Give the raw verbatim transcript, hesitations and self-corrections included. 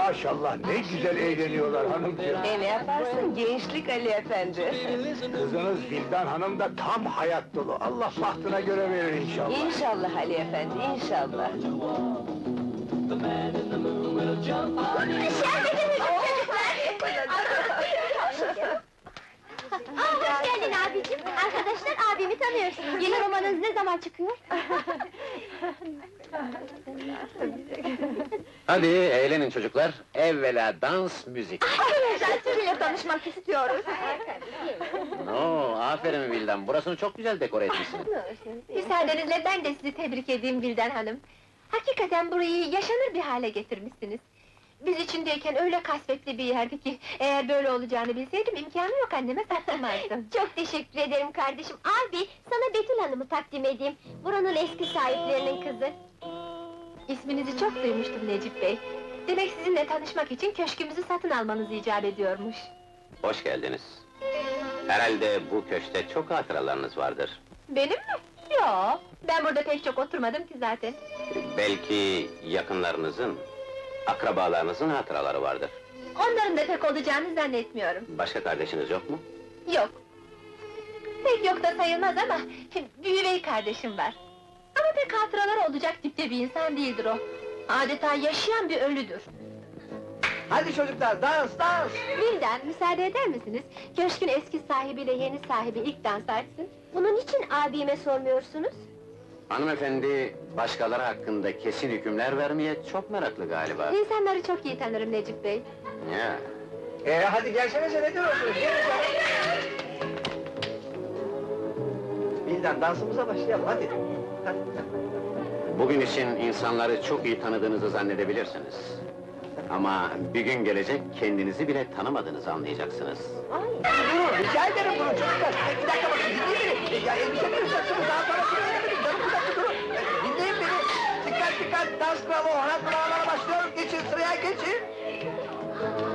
Maşallah, ne güzel eğleniyorlar hanımcığım. E ne yaparsın, gençlik Ali Efendi! Kızınız Vildan Hanım da tam hayat dolu. Allah bahtına göre verir inşallah. İnşallah Ali Efendi, inşallah! Aa, hoş geldin abicim! Arkadaşlar, abimi tanıyorsunuz. Yeni romanınız ne zaman çıkıyor? Hadi eğlenin çocuklar. Evvela dans, müzik. Arkadaşlar, sizinle tanışmak istiyoruz. Oo, aferin Vildan. Burasını çok güzel dekore etmişsin. Müsaadenizle ben de sizi tebrik edeyim Vildan Hanım. Hakikaten burayı yaşanır bir hale getirmişsiniz. Biz içindeyken öyle kasvetli bir yerdi ki, eğer böyle olacağını bilseydim imkânı yok, anneme sattırmazdım. Çok teşekkür ederim kardeşim. Abi, sana Betül Hanım'ı takdim edeyim. Buranın eski sahiplerinin kızı. İsminizi çok duymuştum Necip Bey. Demek sizinle tanışmak için köşkümüzü satın almanız icap ediyormuş. Hoş geldiniz. Herhalde bu köşkte çok hatıralarınız vardır. Benim mi? Yo, ben burada pek çok oturmadım ki zaten. Belki yakınlarınızın, akrabalarınızın hatıraları vardır. Onların da pek olacağını zannetmiyorum. Başka kardeşiniz yok mu? Yok. Pek yok da sayılmaz ama, büyüvey kardeşim var. Ama pek hatıralar olacak tipte bir insan değildir o. Adeta yaşayan bir ölüdür. Hadi çocuklar, dans, dans! Vildan, müsaade eder misiniz? Köşkün eski sahibiyle yeni sahibi ilk dans etsin. Bunun için abime sormuyorsunuz? Hanımefendi, başkaları hakkında kesin hükümler vermeye çok meraklı galiba. İnsanları çok iyi tanırım Necip Bey. Ya, Ee, hadi gelsenize, ne diyorsunuz? Gelin canım! Vildan, dansımıza başlayalım, hadi! Hadi. bugün için insanları çok iyi tanıdığınızı zannedebilirsiniz. Ama bir gün gelecek, kendinizi bile tanımadığınızı anlayacaksınız. Durun, rica ederim durun çocuklar! Bir dakika bakın, dinleyin beni! Ya elbise mi yapacaksınız, daha sonra söyleyemedim, canım bir dakika durun! Dinleyin beni! Dikkat dikkat, dans bravo, Orhan Bravo'lara başlıyorum, geçin, sıraya geçin!